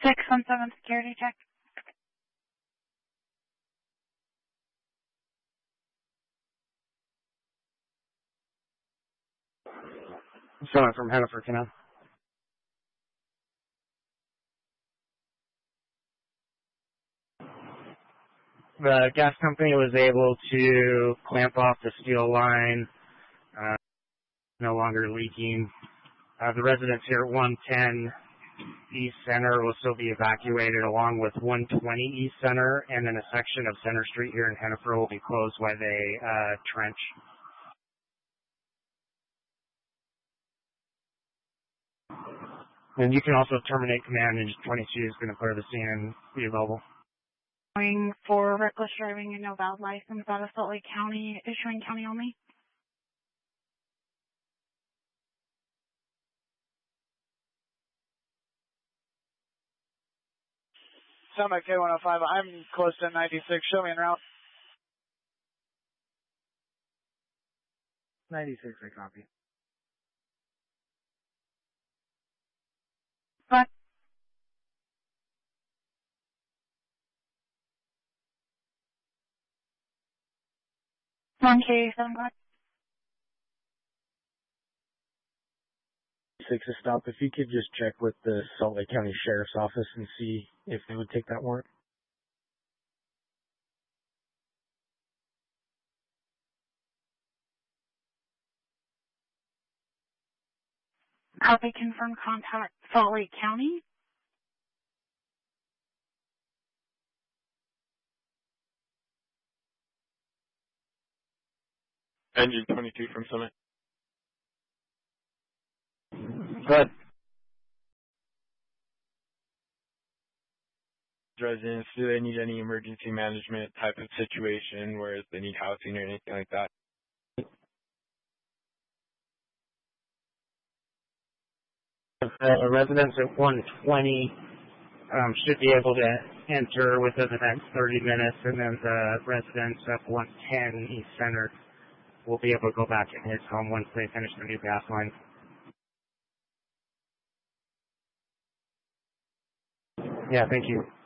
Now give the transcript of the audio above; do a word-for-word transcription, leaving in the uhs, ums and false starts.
six one seven security check. Someone from Hennifer Canal. The gas company was able to clamp off the steel line, uh, no longer leaking. Uh, the residents here at one ten East Center will still be evacuated along with one twenty East Center, and then a section of Center Street here in Hennifer will be closed while they uh, trench. And you can also terminate command, and twenty-two is going to clear the scene and be available. Going for reckless driving and no valid license out of Salt Lake County, issuing county only. Sound like K one oh five, I'm close to ninety-six, show me en route. ninety-six, I copy. But one K seven o'clock. Six to stop. If you could just check with the Salt Lake County Sheriff's Office and see if they would take that warrant. Copy, confirm contact Salt Lake County. Engine twenty-two from Summit. Good. Residents, do they need any emergency management type of situation where they need housing or anything like that? Uh, residents at one twenty um, should be able to enter within the next thirty minutes, and then the residents at one ten East Center will be able to go back in his home once they finish the new gas line. Yeah, thank you.